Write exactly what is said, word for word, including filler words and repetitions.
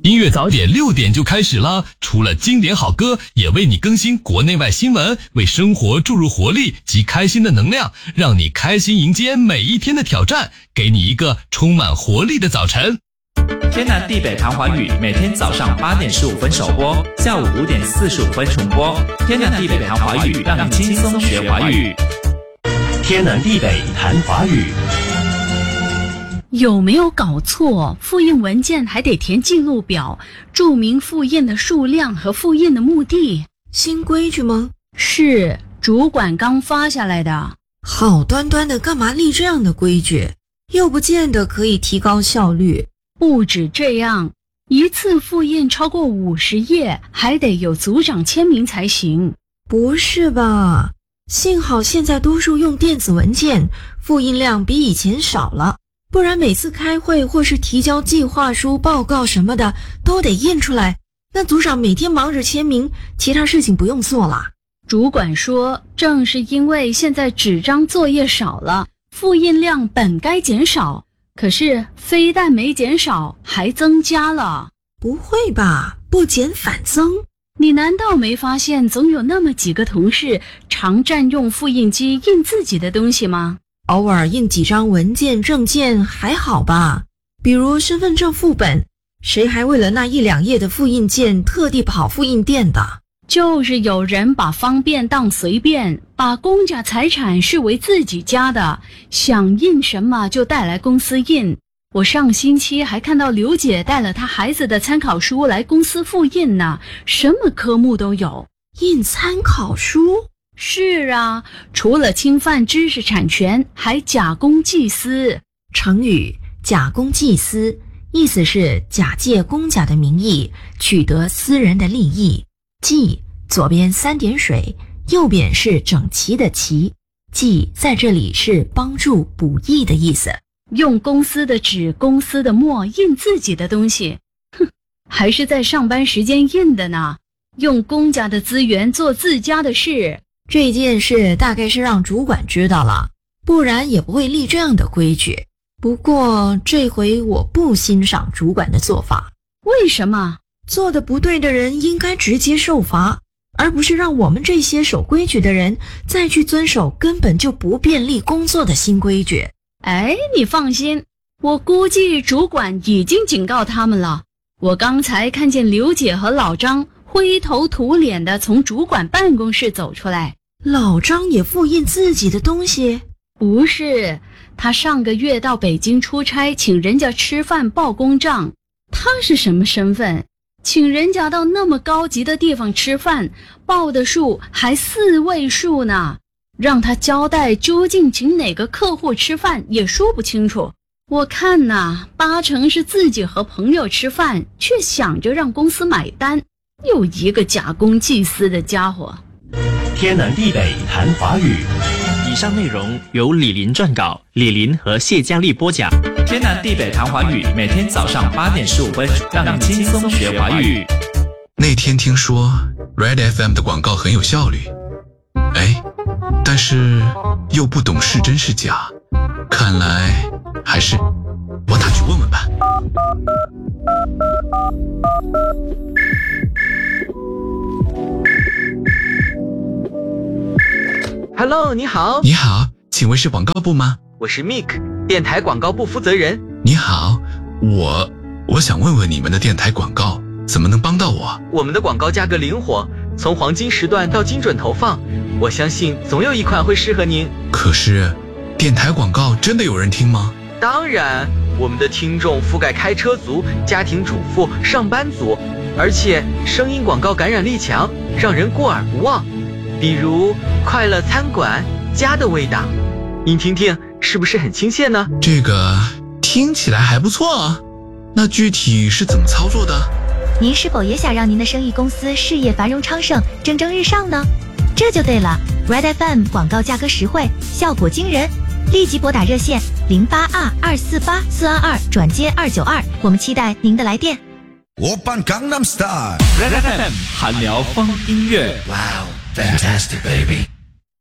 音乐早点六点就开始啦，除了经典好歌，也为你更新国内外新闻，为生活注入活力及开心的能量，让你开心迎接每一天的挑战，给你一个充满活力的早晨。 天南地北谈华语，每天早上八点十五分首播，下午五点四十五分重播。天南地北谈华语，让你轻松学华语。 天南地北谈华语。 有没有搞错？复印文件还得填记录表，注明复印的数量和复印的目的。 新规矩吗？ 是，主管刚发下来的。 好端端的，干嘛立这样的规矩？又不见得可以提高效率。 不止这样，一次复印超过五十页，还得有组长签名才行。 不是吧？幸好现在多数用电子文件，复印量比以前少了。不然每次开会或是提交计划书、报告什么的都得印出来，那组长每天忙着签名，其他事情不用做了。 主管说，正是因为现在纸张作业少了，复印量本该减少，可是非但没减少，还增加了。 不会吧？不减反增？ 你难道没发现总有那么几个同事常占用复印机印自己的东西吗？ 偶尔印几张文件证件还好吧，比如身份证副本，谁还为了那一两页的复印件特地跑复印店的？ 就是有人把方便当随便，把公家财产视为自己家的，想印什么就带来公司印。我上星期还看到刘姐带了她孩子的参考书来公司复印呢，什么科目都有。 印参考书？ 是啊，除了侵犯知识产权，还假公济私。 成语假公济私，意思是假借公家的名义，取得私人的利益。济左边三点水，右边是整齐的齐，济在这里是帮助补益的意思。 用公司的纸、公司的墨印自己的东西，哼，还是在上班时间印的呢。用公家的资源做自家的事。 这件事大概是让主管知道了，不然也不会立这样的规矩。不过这回我不欣赏主管的做法。 为什么？ 做得不对的人应该直接受罚，而不是让我们这些守规矩的人再去遵守根本就不便利工作的新规矩。 哎，你放心，我估计主管已经警告他们了。我刚才看见刘姐和老张灰头土脸地从主管办公室走出来。 老张也复印自己的东西？ 不是，他上个月到北京出差，请人家吃饭报公账。他是什么身份？请人家到那么高级的地方吃饭，报的数还四位数呢，让他交代究竟请哪个客户吃饭也说不清楚。我看呐，八成是自己和朋友吃饭，却想着让公司买单，又一个假公济私的家伙。 天南地北谈华语。 以上内容由李林撰稿，李林和谢佳丽播讲。天南地北谈华语，每天早上八点十五分，让你轻松学华语。 那天听说 Red F M 的广告很有效率，哎，但是又不懂是真是假，看来还是我打去问问吧。 Hello， 你好。 你好，请问是广告部吗？ 我是 Mick， 电台广告部负责人。 你好，我我想问问你们的电台广告怎么能帮到我？ 我们的广告价格灵活，从黄金时段到精准投放，我相信总有一款会适合您。 可是，电台广告真的有人听吗？ 当然，我们的听众覆盖开车族、家庭主妇、上班族，而且声音广告感染力强，让人过耳不忘。比如快乐餐馆，家的味道，您听听是不是很亲切呢？ 这个听起来还不错啊，那具体是怎么操作的？ 您是否也想让您的生意公司事业繁荣昌盛，蒸蒸日上呢？这就对了， Red F M 广告价格实惠，效果惊人，立即拨打热线零八二二四八四二二转接二九二，我们期待您的来电。 오빤 강남스타일 Red F M 韩聊风音乐。 Wow, fantastic baby.